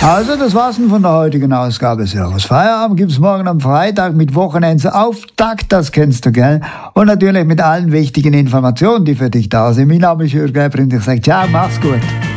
Also, das war's denn von der heutigen Ausgabe Servus Feierabend. Gibt's morgen am Freitag mit Wochenendsauftakt, das kennst du, gell? Und natürlich mit allen wichtigen Informationen, die für dich da sind. Mein Name ist Jürgen Gebrin und ich sage ciao, mach's gut.